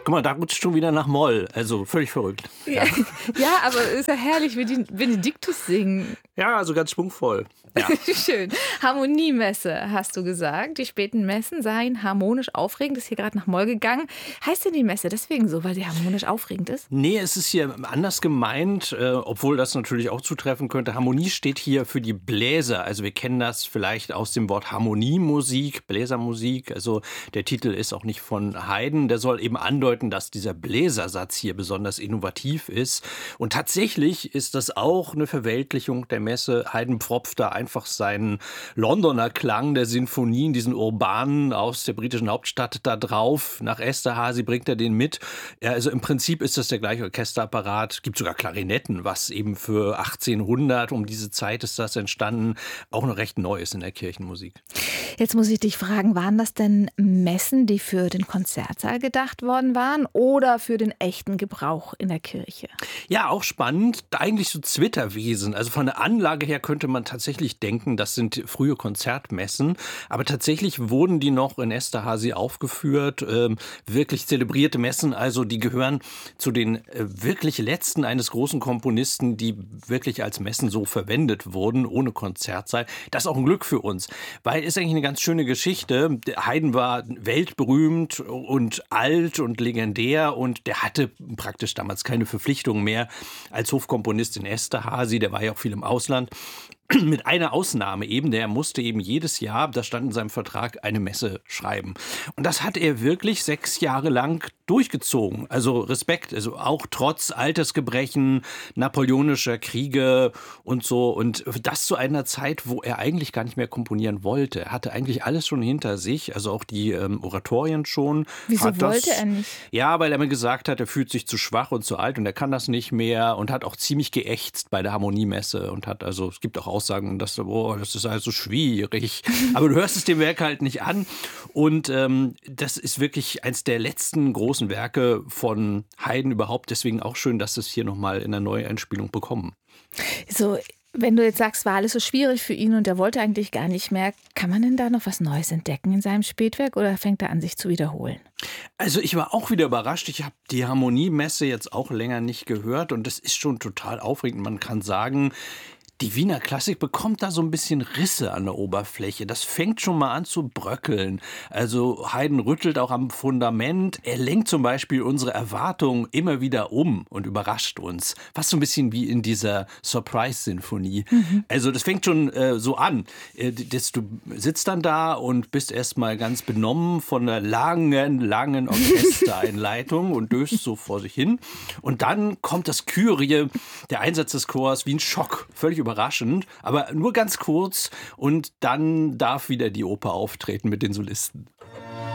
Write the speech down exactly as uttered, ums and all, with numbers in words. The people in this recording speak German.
Guck mal, da rutscht schon wieder nach Moll. Also völlig verrückt. Ja, ja, aber es ist ja herrlich, wie die Benediktus singen. Ja, also ganz schwungvoll. Ja. Schön. Harmoniemesse, hast du gesagt. Die späten Messen seien harmonisch aufregend. Ist hier gerade nach Moll gegangen. Heißt denn die Messe deswegen so, weil sie harmonisch aufregend ist? Nee, es ist hier anders gemeint, äh, obwohl das natürlich auch zutreffen könnte. Harmonie steht hier für die Bläser. Also wir kennen das vielleicht aus dem Wort Harmoniemusik, Bläsermusik. Also der Titel ist auch nicht von Haydn. Der soll eben andeuten, dass dieser Bläsersatz hier besonders innovativ ist. Und tatsächlich ist das auch eine Verweltlichung der Messe. Haydn pfropft da einfach seinen Londoner Klang der Sinfonien, diesen urbanen aus der britischen Hauptstadt da drauf. Nach Esterházy bringt er den mit. Ja, also im Prinzip ist das der gleiche Orchesterapparat. Es gibt sogar Klarinetten, was eben für achtzehnhundert, um diese Zeit ist das entstanden, auch noch recht neu ist in der Kirchenmusik. Jetzt muss ich dich fragen, waren das denn Messen, die für den Konzertsaal gedacht worden waren oder für den echten Gebrauch in der Kirche? Ja, auch spannend. Eigentlich so Zwitterwesen. Also von der Anlage her könnte man tatsächlich denken, das sind frühe Konzertmessen. Aber tatsächlich wurden die noch in Esterházy aufgeführt. Ähm, wirklich zelebrierte Messen, also die gehören zu den äh, wirklich letzten eines großen Komponisten, die wirklich als Messen so verwendet wurden, ohne Konzertsaal. Das ist auch ein Glück für uns, weil es eigentlich eine ganz schöne Geschichte. Haydn war weltberühmt und alt und legendär und der hatte praktisch damals keine Verpflichtung mehr als Hofkomponist in Esterházy. Der war ja auch viel im Ausland. Mit einer Ausnahme eben, der musste eben jedes Jahr, das stand in seinem Vertrag, eine Messe schreiben. Und das hat er wirklich sechs Jahre lang durchgezogen. Also Respekt, also auch trotz Altersgebrechen, napoleonischer Kriege und so. Und das zu einer Zeit, wo er eigentlich gar nicht mehr komponieren wollte. Er hatte eigentlich alles schon hinter sich, also auch die ähm, Oratorien schon. Wieso hat wollte das, er nicht? Ja, weil er mir gesagt hat, er fühlt sich zu schwach und zu alt und er kann das nicht mehr und hat auch ziemlich geächtzt bei der Harmoniemesse und hat also, es gibt auch Aussagen, dass oh, das ist also schwierig. Aber du hörst es dem Werk halt nicht an. Und ähm, das ist wirklich eins der letzten großen Werke von Haydn überhaupt. Deswegen auch schön, dass es hier nochmal in einer Neueinspielung bekommen. So, wenn du jetzt sagst, war alles so schwierig für ihn und er wollte eigentlich gar nicht mehr, kann man denn da noch was Neues entdecken in seinem Spätwerk oder fängt er an, sich zu wiederholen? Also ich war auch wieder überrascht. Ich habe die Harmoniemesse jetzt auch länger nicht gehört und das ist schon total aufregend. Man kann sagen, die Wiener Klassik bekommt da so ein bisschen Risse an der Oberfläche. Das fängt schon mal an zu bröckeln. Also Haydn rüttelt auch am Fundament. Er lenkt zum Beispiel unsere Erwartungen immer wieder um und überrascht uns. Fast so ein bisschen wie in dieser Surprise-Sinfonie. Mhm. Also das fängt schon äh, so an. Äh, das, du sitzt dann da und bist erst mal ganz benommen von einer langen, langen Orchestereinleitung und döst so vor sich hin. Und dann kommt das Kyrie, der Einsatz des Chors, wie ein Schock. Völlig überraschend, aber nur ganz kurz und dann darf wieder die Oper auftreten mit den Solisten.